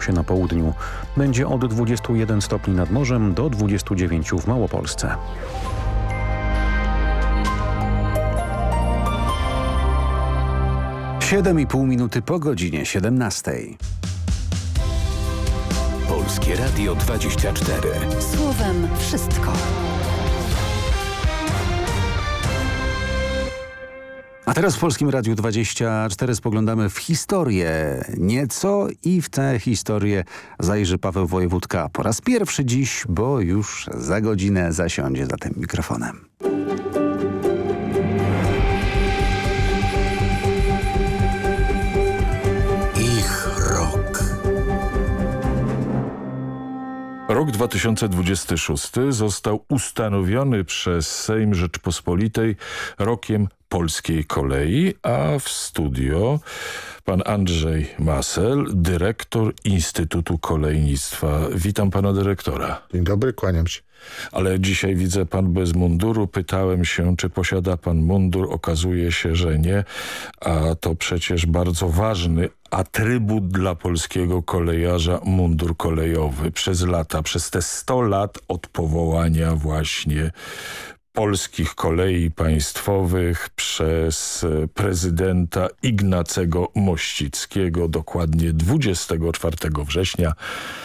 się na południu. Będzie od 21 stopni nad morzem do 29 w Małopolsce. Siedem i pół minuty po godzinie 17. Polskie Radio 24. Słowem wszystko. A teraz w Polskim Radiu 24 spoglądamy w historię nieco i w tę historię zajrzy Paweł Wojewódka po raz pierwszy dziś, bo już za godzinę zasiądzie za tym mikrofonem. Rok 2026 został ustanowiony przez Sejm Rzeczpospolitej rokiem polskiej kolei, a w studio pan Andrzej Masel, dyrektor Instytutu Kolejnictwa. Witam pana dyrektora. Dzień dobry, kłaniam się. Ale dzisiaj widzę pan bez munduru. Pytałem się, czy posiada pan mundur. Okazuje się, że nie. A to przecież bardzo ważny atrybut dla polskiego kolejarza, mundur kolejowy. Przez lata, przez te 100 lat od powołania właśnie polskich kolei państwowych przez prezydenta Ignacego Mościckiego, dokładnie 24 września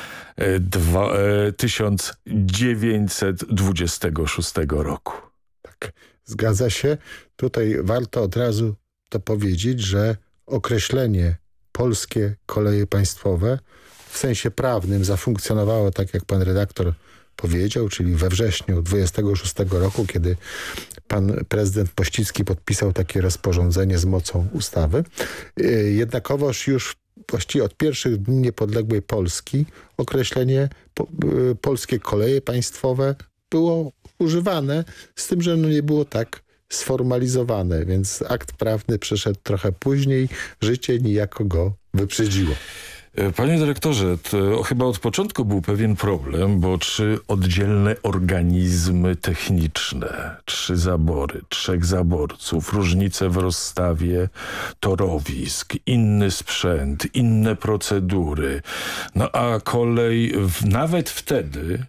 1926 roku. Tak, zgadza się. Tutaj warto od razu to powiedzieć, że określenie polskie koleje państwowe w sensie prawnym zafunkcjonowało tak, jak pan redaktor powiedział, czyli we wrześniu 26 roku, kiedy pan prezydent Mościcki podpisał takie rozporządzenie z mocą ustawy. Jednakowoż już właściwie od pierwszych dni niepodległej Polski określenie polskie koleje państwowe było używane, z tym, że nie było tak sformalizowane, więc akt prawny przyszedł trochę później, życie niejako go wyprzedziło. Panie dyrektorze, to chyba od początku był pewien problem, bo 3 oddzielne organizmy techniczne, 3 zabory, 3 zaborców, różnice w rozstawie torowisk, inny sprzęt, inne procedury. No a kolej nawet wtedy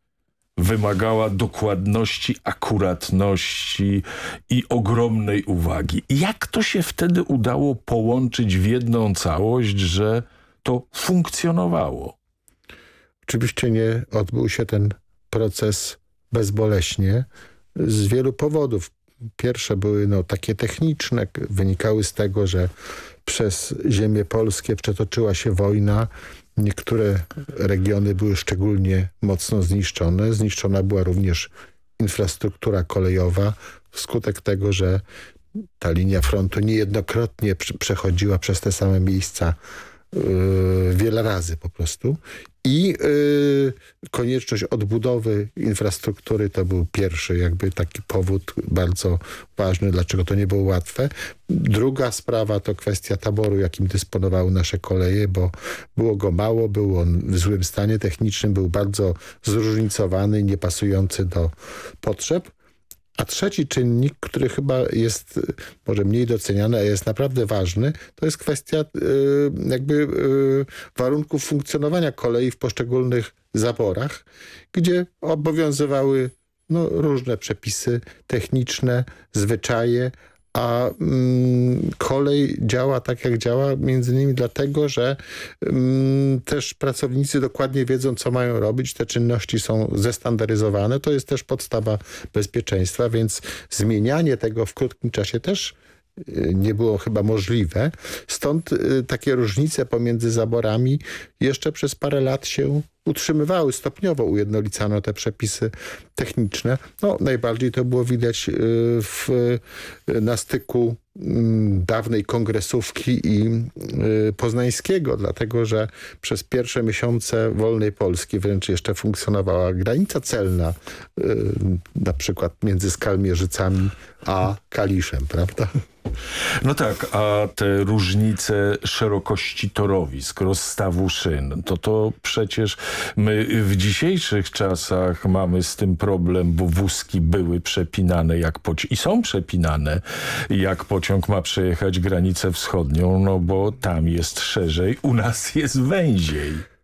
wymagała dokładności, akuratności i ogromnej uwagi. Jak to się wtedy udało połączyć w jedną całość, że to funkcjonowało? Oczywiście nie odbył się ten proces bezboleśnie z wielu powodów. Pierwsze były takie techniczne, wynikały z tego, że przez ziemie polskie przetoczyła się wojna. Niektóre regiony były szczególnie mocno zniszczone. Zniszczona była również infrastruktura kolejowa wskutek tego, że ta linia frontu niejednokrotnie przechodziła przez te same miejsca wiele razy po prostu. I konieczność odbudowy infrastruktury to był pierwszy jakby taki powód bardzo ważny, dlaczego to nie było łatwe. Druga sprawa to kwestia taboru, jakim dysponowały nasze koleje, bo było go mało, był on w złym stanie technicznym, był bardzo zróżnicowany, niepasujący do potrzeb. A trzeci czynnik, który chyba jest może mniej doceniany, a jest naprawdę ważny, to jest kwestia warunków funkcjonowania kolei w poszczególnych zaborach, gdzie obowiązywały różne przepisy techniczne, zwyczaje, a kolej działa tak, jak działa, między innymi dlatego, że też pracownicy dokładnie wiedzą, co mają robić. Te czynności są zestandaryzowane. To jest też podstawa bezpieczeństwa, więc zmienianie tego w krótkim czasie też nie było chyba możliwe. Stąd takie różnice pomiędzy zaborami jeszcze przez parę lat się utrzymywały. Stopniowo ujednolicano te przepisy techniczne. Najbardziej to było widać na styku dawnej Kongresówki i Poznańskiego, dlatego że przez pierwsze miesiące wolnej Polski wręcz jeszcze funkcjonowała granica celna, na przykład między Skalmierzycami a Kaliszem, prawda? No tak, a te różnice szerokości torowisk, rozstawu szyn, to przecież my w dzisiejszych czasach mamy z tym problem, bo wózki były przepinane i są przepinane, jak pociąg ma przejechać granicę wschodnią, bo tam jest szerzej, u nas jest węziej.